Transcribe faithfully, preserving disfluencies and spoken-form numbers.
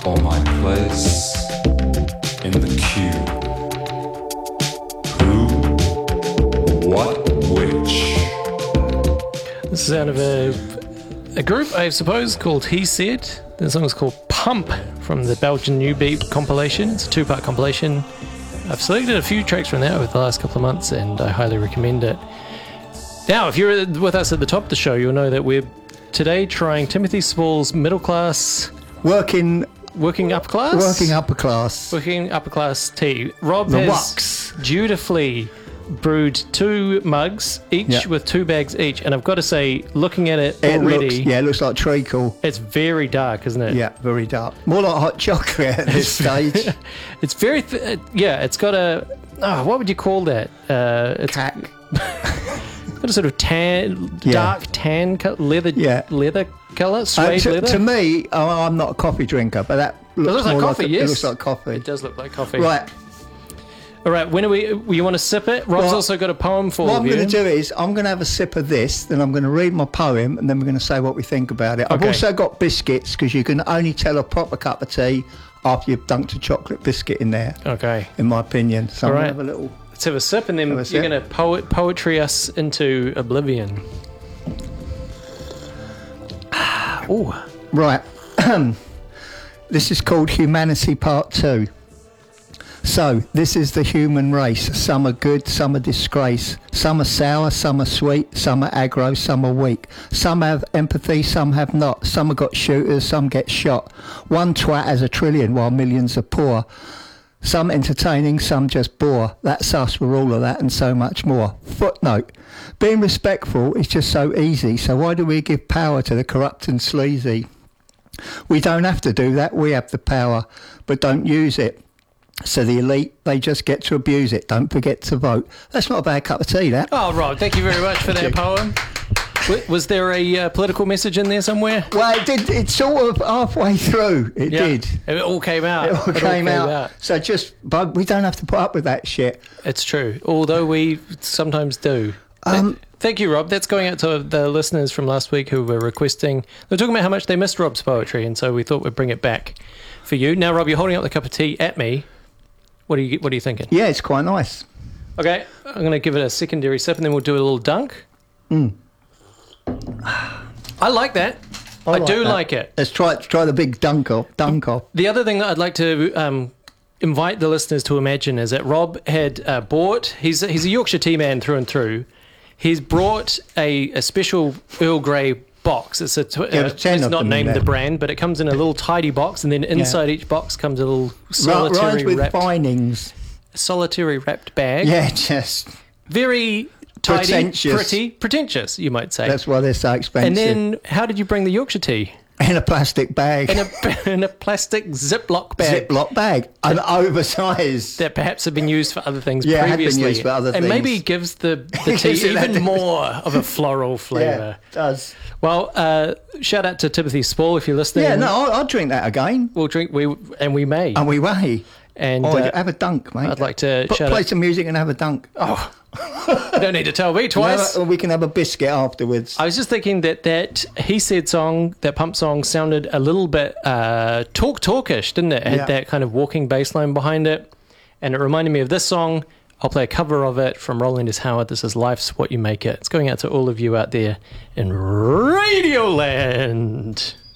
or my place in the queue? Who, what, which? This is out of a, a group, I suppose, called He Said. The song is called Pump from the Belgian New Beat compilation. It's a two-part compilation. I've selected a few tracks from that over the last couple of months, and I highly recommend it. Now, if you're with us at the top of the show, you'll know that we're today trying Timothy Spall's middle class... Working... Working upper class? Working upper class. Working upper class tea. Rob The has Wux. dutifully brewed two mugs, each Yeah. with two bags each. And I've got to say, looking at it, It already... looks, yeah, it looks like treacle. It's very dark, isn't it? Yeah, very dark. More like hot chocolate at this stage. It's very... Th- yeah, it's got a... Oh, what would you call that? Uh, it's Cack. got a sort of tan, Yeah. dark tan co- leather, Yeah. leather colour, Uh, suede to, leather. to me, oh, I'm not a coffee drinker, but that looks, looks like more coffee, like a- yes. It looks like coffee. It does look like coffee. Right. All right, when are we... You want to sip it? Rob's Well, also got a poem for What all I'm of you. going to do is I'm going to have a sip of this, then I'm going to read my poem, and then we're going to say what we think about it. I've Okay. also got biscuits, because you can only tell a proper cup of tea after you've dunked a chocolate biscuit in there, Okay. in my opinion. So All I'm right. going to have a little... Let's have a sip, and then Have a you're sip. going to poet poetry us into oblivion. Oh, Right. This is called Humanity Part two. So, this is the human race. Some are good, some are disgrace. Some are sour, some are sweet, some are aggro, some are weak. Some have empathy, some have not. Some have got shooters, some get shot. One twat has a trillion while millions are poor. Some entertaining, some just bore. That's us, we're all of that and so much more. Footnote. Being respectful is just so easy, so why do we give power to the corrupt and sleazy? We don't have to do that, we have the power, but don't use it. So the elite, they just get to abuse it. Don't forget to vote. That's not a bad cup of tea, that. oh, Rob, thank you very much for that you. poem. W- Was there a uh, political message in there somewhere? Well, it did. It's sort of halfway through. It Yeah. did. It all came out. It all came, out. out. So just, but we don't have to put up with that shit. It's true, although we sometimes do. Um, Thank you, Rob. That's going out to the listeners from last week who were requesting. They're talking about how much they missed Rob's poetry, and so we thought we'd bring it back for you. Now, Rob, you're holding up the cup of tea at me. What are you What are you thinking? Yeah, it's quite nice. Okay, I'm going to give it a secondary sip, and then we'll do a little dunk. Mm. I like that. I, like do that. like it. Let's try try the big dunk off. Dunk off. The other thing that I'd like to um, invite the listeners to imagine is that Rob had uh, bought. He's he's a Yorkshire tea man through and through. He's brought a, a special Earl Grey box. It's a tw- Yeah, uh, there's ten it's of not them in named the there. brand, but it comes in a little tidy box, and then inside each box comes a little solitary Rhymes with wrapped, Vinings. solitary wrapped bag. Yeah, just Very tidy, Pretentious. pretty, pretentious, you might say. that's why they're so expensive. And then, how did you bring the Yorkshire tea? in a plastic bag. In a in a plastic Ziploc bag. Ziploc bag. An oversized. That perhaps have been used for other things Yeah, it had been previously. used for other and things. maybe gives the, the tea Gives it that even different- more of a floral Yeah, flavour. it does. Well, uh, shout out to Timothy Spall if you're listening. Yeah, no, I'll, I'll drink that again. We'll drink, we and we may. And we may. and Oh, uh, have a dunk, mate. I'd like to Put, shout play out. some music and have a dunk. Oh, you don't need to tell me twice. No, or we can have a biscuit afterwards. I was just thinking that that He Said song, that Pump song, sounded a little bit uh, talk talkish, didn't it? It had Yeah. that kind of walking bass line behind it, and it reminded me of this song. I'll play a cover of it from Roland S. Howard. This is Life's What You Make It. It's going out to all of you out there in Radioland.